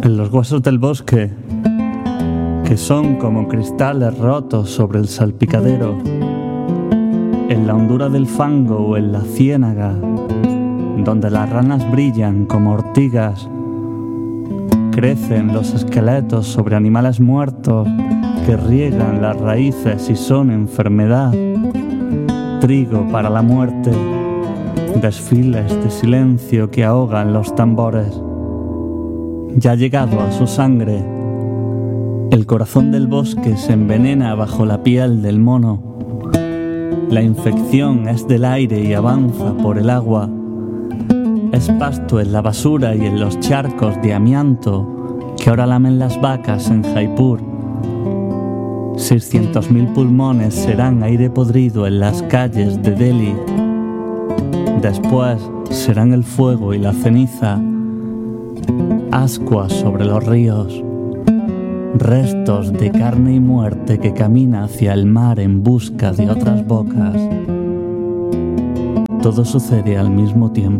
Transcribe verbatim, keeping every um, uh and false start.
en los huesos del bosque, que son como cristales rotos sobre el salpicadero, en la hondura del fango o en la ciénaga, donde las ranas brillan como ortigas, crecen los esqueletos sobre animales muertos que riegan las raíces y son enfermedad, trigo para la muerte, desfiles de silencio que ahogan los tambores. Ya llegado a su sangre, el corazón del bosque se envenena bajo la piel del mono. La infección es del aire y avanza por el agua. Es pasto en la basura y en los charcos de amianto que ahora lamen las vacas en Jaipur. Seiscientos mil pulmones serán aire podrido en las calles de Delhi. Después serán el fuego y la ceniza, ascuas sobre los ríos, restos de carne y muerte que camina hacia el mar en busca de otras bocas. Todo sucede al mismo tiempo.